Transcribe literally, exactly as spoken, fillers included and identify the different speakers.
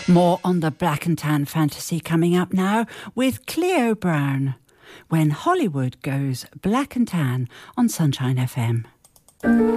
Speaker 1: More on the Black and Tan fantasy coming up now with Cleo Brown. When Hollywood Goes Black and Tan on Sunshine F M.